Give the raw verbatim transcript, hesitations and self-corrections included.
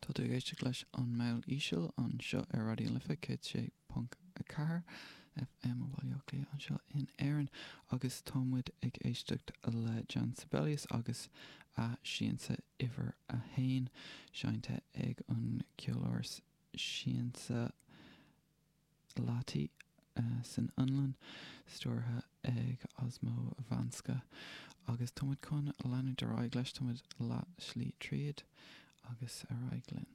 Tá tú géiste leis an mail ísisiil an seo ar radio lifa cé sé punt a car F M bhiliocht lí an seo in éireann agus támuid ag éisteacht le Jan Sibelius agus a síonsa ihar a hain seinte ag an ceolairs síonsa látaí uh, san Anlan stúrtha ag Osmo Vanska agus támuid chun leanú de raig leis támuid lá slí tríad agus a raig linn.